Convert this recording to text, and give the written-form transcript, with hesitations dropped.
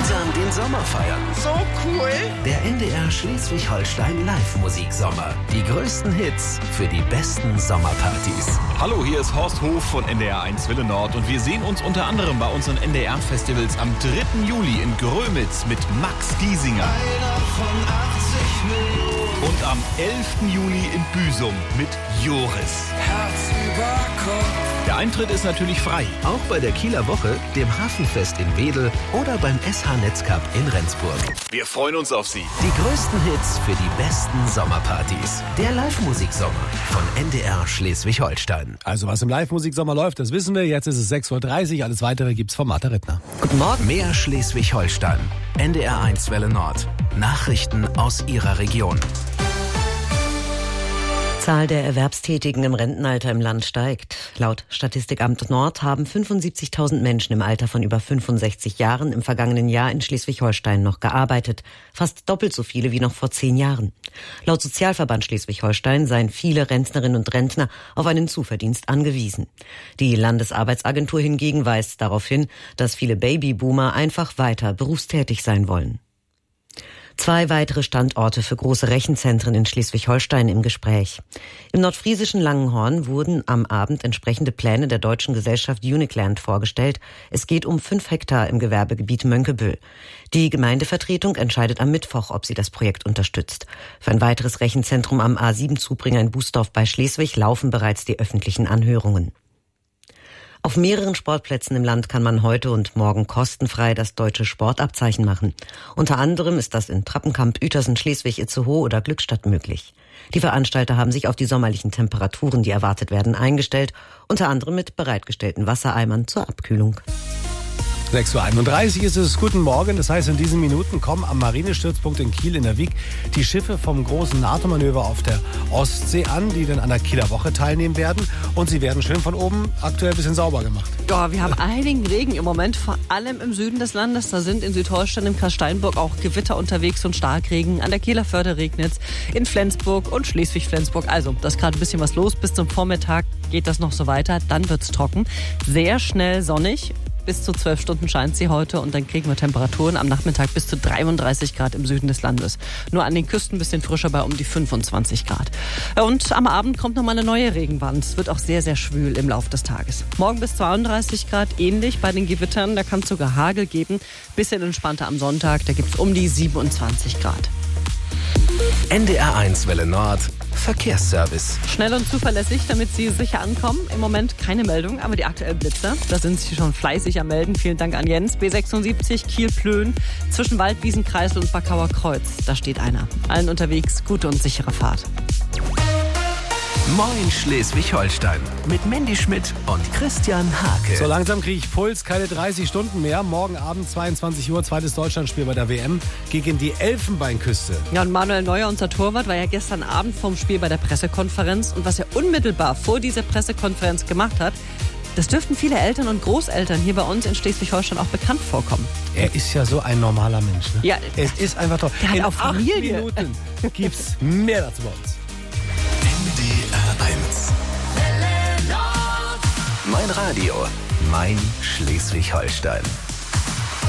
gemeinsam den Sommer feiern. So cool. Der NDR Schleswig-Holstein Live-Musiksommer. Die größten Hits für die besten Sommerpartys. Hallo, hier ist Horst Hof von NDR 1 Welle Nord und wir sehen uns unter anderem bei unseren NDR-Festivals am 3. Juli in Grömitz mit Max Giesinger. Einer von 80 Millionen. Und am 11. Juli in Büsum mit Joris. Herz über Kopf. Der Eintritt ist natürlich frei. Auch bei der Kieler Woche, dem Hafenfest in Wedel oder beim SH Netzcup in Rendsburg. Wir freuen uns auf Sie. Die größten Hits für die besten Sommerpartys. Der Live-Musiksommer von NDR Schleswig-Holstein. Also was im Live-Musiksommer läuft, das wissen wir. Jetzt ist es 6.30 Uhr. Alles Weitere gibt's von Martha Rittner. Guten Morgen. Mehr Schleswig-Holstein. NDR 1 Welle Nord. Nachrichten aus Ihrer Region. Die Zahl der Erwerbstätigen im Rentenalter im Land steigt. Laut Statistikamt Nord haben 75.000 Menschen im Alter von über 65 Jahren im vergangenen Jahr in Schleswig-Holstein noch gearbeitet. Fast doppelt so viele wie noch vor 10 Jahren. Laut Sozialverband Schleswig-Holstein seien viele Rentnerinnen und Rentner auf einen Zuverdienst angewiesen. Die Landesarbeitsagentur hingegen weist darauf hin, dass viele Babyboomer einfach weiter berufstätig sein wollen. 2 weitere Standorte für große Rechenzentren in Schleswig-Holstein im Gespräch. Im nordfriesischen Langenhorn wurden am Abend entsprechende Pläne der deutschen Gesellschaft Unicland vorgestellt. Es geht um 5 Hektar im Gewerbegebiet Mönckeberg. Die Gemeindevertretung entscheidet am Mittwoch, ob sie das Projekt unterstützt. Für ein weiteres Rechenzentrum am A7-Zubringer in Bußdorf bei Schleswig laufen bereits die öffentlichen Anhörungen. Auf mehreren Sportplätzen im Land kann man heute und morgen kostenfrei das deutsche Sportabzeichen machen. Unter anderem ist das in Trappenkamp, Uetersen, Schleswig, Itzehoe oder Glückstadt möglich. Die Veranstalter haben sich auf die sommerlichen Temperaturen, die erwartet werden, eingestellt, unter anderem mit bereitgestellten Wassereimern zur Abkühlung. 6.31 Uhr ist es. Guten Morgen. Das heißt, in diesen Minuten kommen am Marinestützpunkt in Kiel in der Wiek die Schiffe vom großen NATO-Manöver auf der Ostsee an, die dann an der Kieler Woche teilnehmen werden. Und sie werden schön von oben aktuell ein bisschen sauber gemacht. Ja, wir haben einigen Regen im Moment, vor allem im Süden des Landes. Da sind in Südholstein, im Kreis Steinburg auch Gewitter unterwegs und Starkregen. An der Kieler Förde regnet's, in Flensburg und Schleswig-Flensburg. Also, da ist gerade ein bisschen was los. Bis zum Vormittag geht das noch so weiter. Dann wird's trocken. Sehr schnell sonnig. Bis zu 12 Stunden scheint sie heute und dann kriegen wir Temperaturen am Nachmittag bis zu 33 Grad im Süden des Landes. Nur an den Küsten ein bisschen frischer bei um die 25 Grad. Und am Abend kommt nochmal eine neue Regenwand. Es wird auch sehr, sehr schwül im Laufe des Tages. Morgen bis 32 Grad, ähnlich bei den Gewittern. Da kann es sogar Hagel geben. Bisschen entspannter am Sonntag, da gibt es um die 27 Grad. NDR 1 Welle Nord. Verkehrsservice. Schnell und zuverlässig, damit Sie sicher ankommen. Im Moment keine Meldung, aber die aktuellen Blitzer, da sind Sie schon fleißig am Melden. Vielen Dank an Jens. B76 Kiel-Plön zwischen Waldwiesen, Kreisel und Backauer Kreuz. Da steht einer. Allen unterwegs gute und sichere Fahrt. Moin Schleswig-Holstein mit Mandy Schmidt und Christian Hake. So langsam kriege ich Puls, keine 30 Stunden mehr. Morgen Abend 22 Uhr, zweites Deutschlandspiel bei der WM gegen die Elfenbeinküste. Ja, und Manuel Neuer, unser Torwart, war ja gestern Abend vorm Spiel bei der Pressekonferenz. Und was er unmittelbar vor dieser Pressekonferenz gemacht hat, das dürften viele Eltern und Großeltern hier bei uns in Schleswig-Holstein auch bekannt vorkommen. Er ist ja so ein normaler Mensch. Ne? Ja, es ist einfach toll. Der hat In auch Familie. 8 Minuten gibt's mehr dazu bei uns. NDR 1. Mein Radio, mein Schleswig-Holstein.